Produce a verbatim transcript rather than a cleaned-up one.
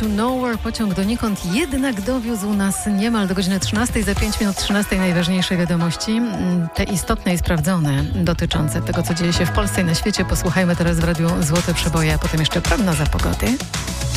to Nowhere, pociąg donikąd, jednak dowiózł nas niemal do godziny trzynastej, za pięć minut trzynastej najważniejsze wiadomości, te istotne i sprawdzone, dotyczące tego, co dzieje się w Polsce i na świecie. Posłuchajmy teraz w Radiu Złote Przeboje, a potem jeszcze prognoza pogody.